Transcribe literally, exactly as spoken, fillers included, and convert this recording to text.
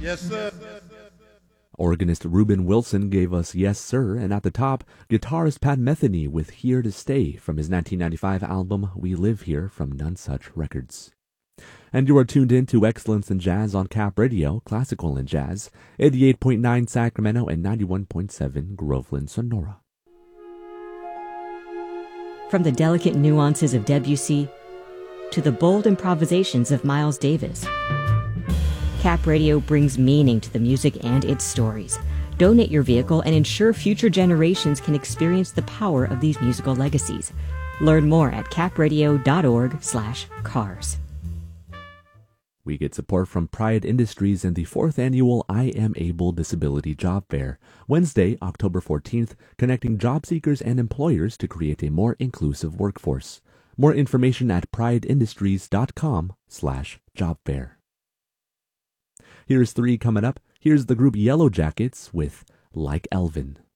Yes, sir. Organist Reuben Wilson gave us Yes Sir, and at the top, guitarist Pat Metheny with Here to Stay from his nineteen ninety-five album We Live Here from Nonesuch Records. And you are tuned in to Excellence in Jazz on Cap Radio, Classical and Jazz, eighty-eight point nine Sacramento and ninety-one point seven Groveland, Sonora. From the delicate nuances of Debussy to the bold improvisations of Miles Davis, Cap Radio brings meaning to the music and its stories. Donate your vehicle and ensure future generations can experience the power of these musical legacies. Learn more at capradio.org slash cars. We get support from Pride Industries and the fourth annual I Am Able Disability Job Fair, Wednesday, October fourteenth, connecting job seekers and employers to create a more inclusive workforce. More information at prideindustries.com slash job fair. Here's three coming up. Here's the group Yellow Jackets with Like Elvin.